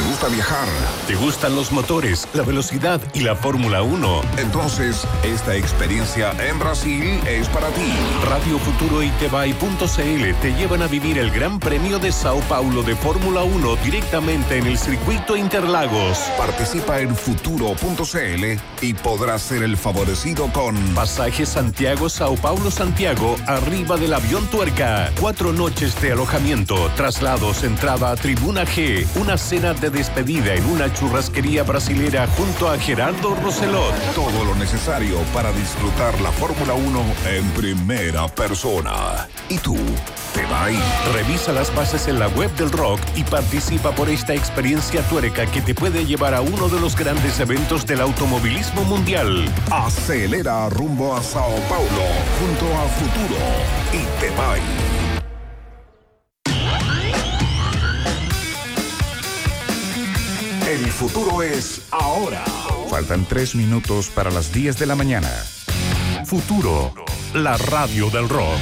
gusta viajar? ¿Te gustan los motores, la velocidad y la Fórmula 1? Entonces, esta experiencia en Brasil es para ti. Radio Futuro y Tebai.cl te llevan a vivir el Gran Premio de Sao Paulo de Fórmula 1 directamente en el circuito Interlagos. Participa en futuro.cl y podrás ser el favorecido con pasaje Santiago, Sao Paulo, Santiago, arriba del avión Tuerca. 4 noches de alojamiento, traslados, entrada a Tribuna G, una cena de despedida en una churrasquería brasilera junto a Gerardo Roselot. Todo lo necesario para disfrutar la Fórmula 1 en primera persona. ¿Y tú? ¿Te va a ir? Revisa las bases en la web del rock y participa por esta experiencia tuerca que te puede llevar a uno de los grandes eventos del automovilismo mundial. Acelera rumbo a Sao Paulo junto a Futuro y te va a ir. El futuro es ahora. Faltan 3 minutos para las 10 de la mañana. Futuro, la radio del rock.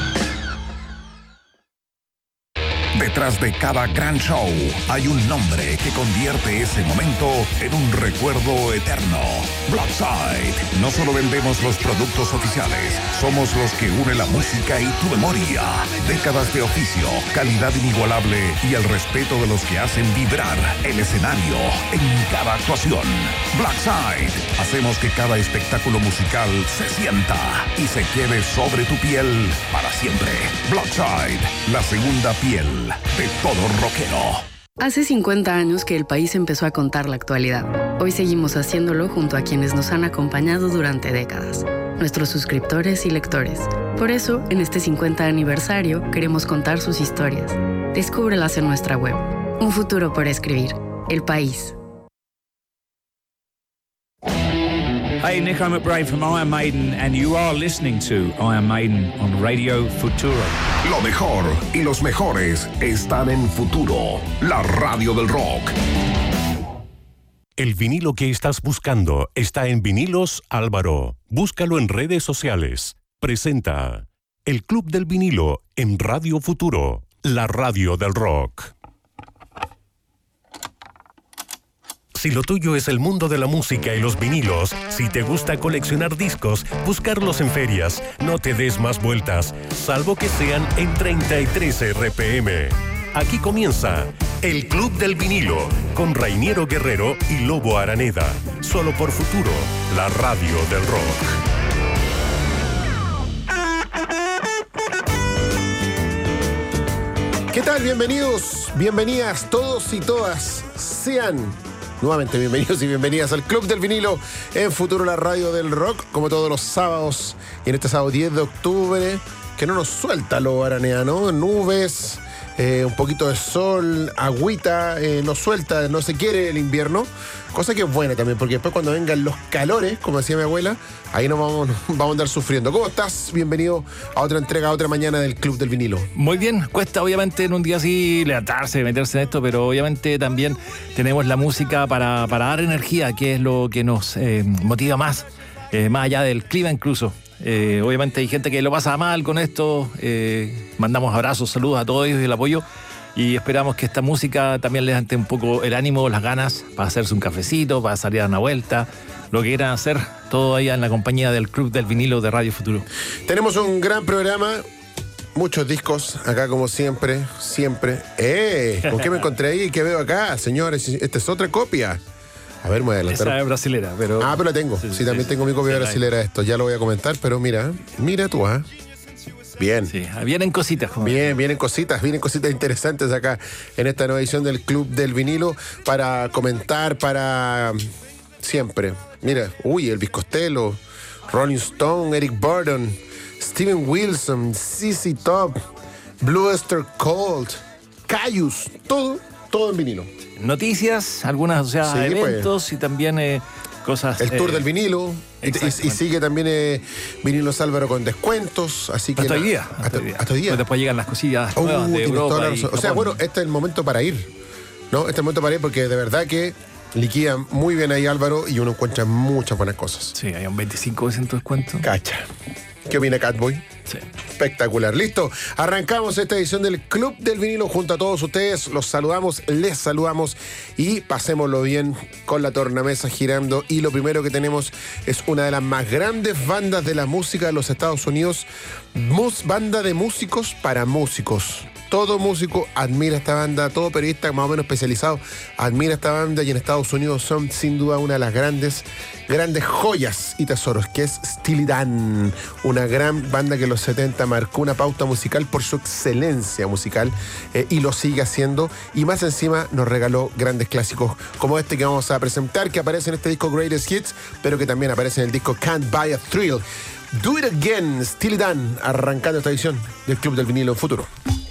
Detrás de cada gran show hay un nombre que convierte ese momento en un recuerdo eterno. Blackside. No solo vendemos los productos oficiales, somos los que unen la música y tu memoria. Décadas de oficio, calidad inigualable y el respeto de los que hacen vibrar el escenario en cada actuación. Blackside. Hacemos que cada espectáculo musical se sienta y se quede sobre tu piel para siempre. Blackside, la segunda piel de todo rockero. Hace 50 años que el país empezó a contar la actualidad. Hoy seguimos haciéndolo junto a quienes nos han acompañado durante décadas, nuestros suscriptores y lectores. Por eso, en este 50 aniversario, queremos contar sus historias. Descúbrelas en nuestra web. Un futuro por escribir. El País. Hey, Nico McBrae from Iron Maiden, and you are listening to Iron Maiden on Radio Futuro. Lo mejor y los mejores están en Futuro, la radio del rock. El vinilo que estás buscando está en Vinilos Álvaro. Búscalo en redes sociales. Presenta El Club del Vinilo en Radio Futuro, la radio del rock. Si lo tuyo es el mundo de la música y los vinilos, si te gusta coleccionar discos, buscarlos en ferias, no te des más vueltas, salvo que sean en 33 RPM. Aquí comienza El Club del Vinilo, con Rainiero Guerrero y Lobo Araneda, solo por Futuro, la radio del rock. ¿Qué tal? Bienvenidos, bienvenidas todos y todas. Sean nuevamente bienvenidos y bienvenidas al Club del Vinilo en Futuro, la radio del rock, como todos los sábados. Y en este sábado 10 de octubre, que no nos suelta lo Aranea, ¿no? Nubes, un poquito de sol, agüita, nos suelta, no se quiere el invierno. Cosa que es buena también, porque después cuando vengan los calores, como decía mi abuela, ahí nos vamos a andar sufriendo. ¿Cómo estás? Bienvenido a otra entrega, a otra mañana del Club del Vinilo. Muy bien, cuesta obviamente en un día así levantarse, meterse en esto, pero obviamente también tenemos la música para dar energía, que es lo que nos motiva más allá del clima incluso. Obviamente hay gente que lo pasa mal con esto, mandamos abrazos, saludos a todos ellos y el apoyo. Y esperamos que esta música también les levante un poco el ánimo, las ganas para hacerse un cafecito, para salir a dar una vuelta, lo que quieran hacer, todo allá en la compañía del Club del Vinilo de Radio Futuro. Tenemos un gran programa, muchos discos acá como siempre. ¿Con qué me encontré ahí? ¿Qué veo acá? Señores, esta es otra copia. A ver, me voy a adelantar. Esa es brasilera, pero... pero la tengo. Sí, también tengo mi copia brasilera de esto. Ya lo voy a comentar, pero mira tú, Bien. Sí, vienen cositas. Vienen cositas interesantes acá en esta nueva edición del Club del Vinilo para comentar, para siempre. Mira, Elvis Costello, Rolling Stone, Eric Burdon, Steven Wilson, ZZ Top, Blue Oyster Cult, Caius, todo en vinilo. Noticias, algunas, eventos y también cosas. El tour del vinilo. Y sigue también Vinilos Álvaro con descuentos. Así que hasta hoy día. Pues después llegan las cosillas nuevas de Europa. Bueno, este es el momento para ir. ¿No? Este es el momento para ir porque de verdad que liquidan muy bien ahí Álvaro y uno encuentra muchas buenas cosas. Sí, hay un 25% de descuento. Cacha. ¿Qué opina Catboy? Sí. Espectacular. Listo. Arrancamos esta edición del Club del Vinilo junto a todos ustedes. Los saludamos, les saludamos y pasémoslo bien con la tornamesa girando. Y lo primero que tenemos es una de las más grandes bandas de la música de los Estados Unidos. Banda de músicos para músicos. Todo músico admira esta banda, todo periodista más o menos especializado admira esta banda, y en Estados Unidos son sin duda una de las grandes joyas y tesoros, que es Steely Dan, una gran banda que en los 70 marcó una pauta musical por su excelencia musical y lo sigue haciendo, y más encima nos regaló grandes clásicos como este que vamos a presentar, que aparece en este disco Greatest Hits, pero que también aparece en el disco Can't Buy a Thrill. Do It Again, Steely Dan, arrancando esta edición del Club del Vinilo en Futuro.